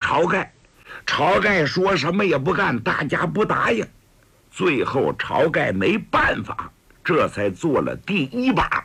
晁盖。晁盖说什么也不干，大家不答应。最后晁盖没办法，这才做了第1把。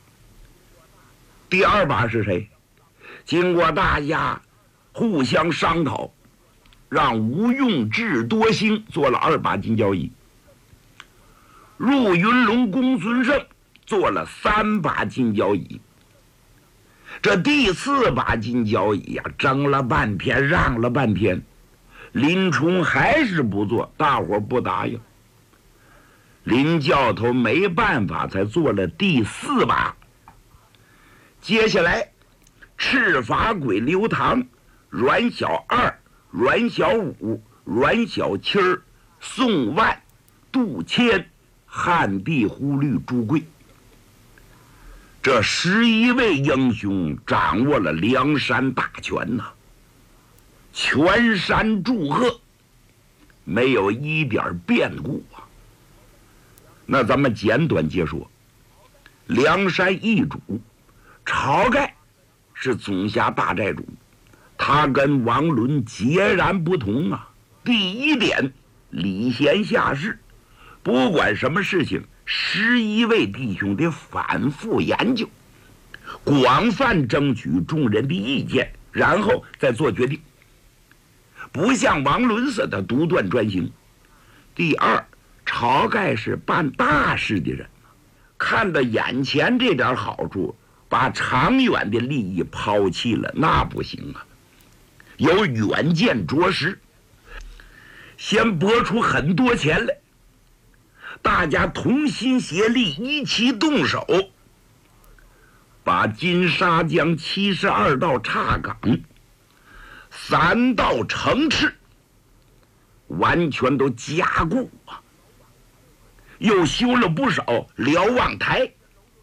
第2把是谁？经过大家互相商讨，让吴用、智多星做了2把金交椅，入云龙、公孙胜做了3把金交椅。这第4把金交椅呀，争了半天，让了半天，林冲还是不做，大伙不答应。林教头没办法，才做了第4把。接下来，赤发鬼刘唐、阮小二、阮小五、阮小七儿、宋万、杜迁、汉地忽律朱贵，这11位英雄掌握了梁山大权呐，全山祝贺，没有一点变故啊。那咱们简短接说，梁山一主晁盖是总辖大寨主，他跟王伦截然不同啊。第一点，礼贤下士，不管什么事情，11位弟兄得反复研究，广泛争取众人的意见，然后再做决定，不像王伦似的独断专行。第二，晁盖是办大事的人，看到眼前这点好处，把长远的利益抛弃了，那不行啊。有远见卓识，先拨出很多钱来，大家同心协力，一起动手，把金沙江72道岔岗、3道城池完全都加固啊，又修了不少瞭望台。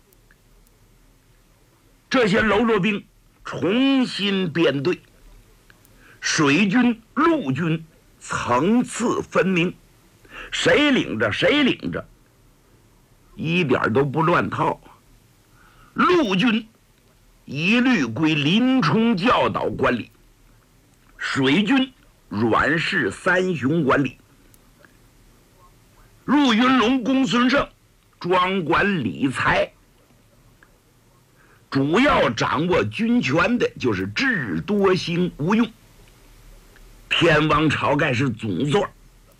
这些喽啰兵重新编队，水军、陆军层次分明，谁领着谁领着，一点都不乱套。陆军一律归林冲教导管理，水军阮氏三雄管理，入云龙、公孙胜专管理财。主要掌握军权的就是智多星、吴用。天王晁盖是总座。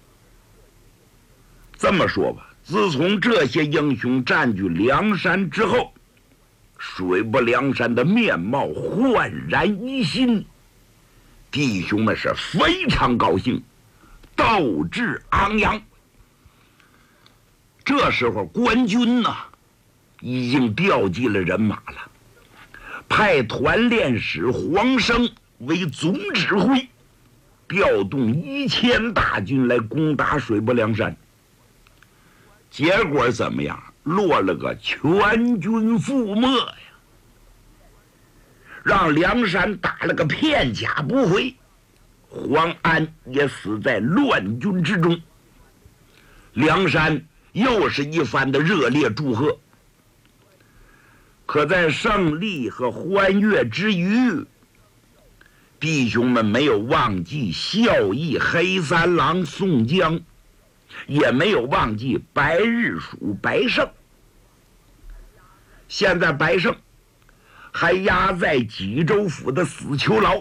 这么说吧，自从这些英雄占据梁山之后，水泊梁山的面貌焕然一新，弟兄们是非常高兴，斗志昂扬。这时候官军呢，已经调集了人马了，派团练使黄生为总指挥，调动1000大军来攻打水泊梁山。结果怎么样？落了个全军覆没呀，让梁山打了个片甲不回，黄安也死在乱军之中。梁山又是一番的热烈祝贺。可在胜利和欢悦之余，弟兄们没有忘记孝义黑三郎宋江，也没有忘记白日鼠白胜。现在白胜还押在济州府的死囚牢，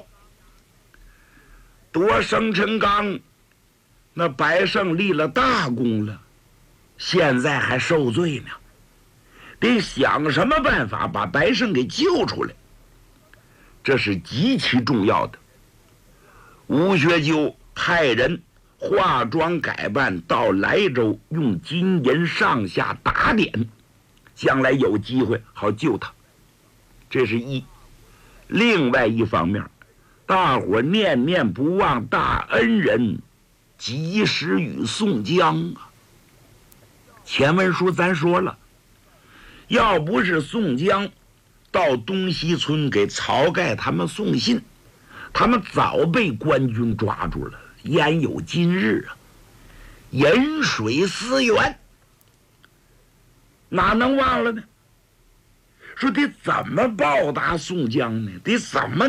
夺生辰纲，那白胜立了大功了，现在还受罪呢，得想什么办法把白胜给救出来，这是极其重要的。吴学究派人化妆改扮到莱州，用金银上下打点，将来有机会好救他，这是一。另外一方面，大伙念念不忘大恩人及时雨宋江啊。前文书咱说了，要不是宋江到东西村给晁盖他们送信，他们早被官军抓住了，焉有今日啊？饮水思源，哪能忘了呢？说得怎么报答宋江呢？得怎么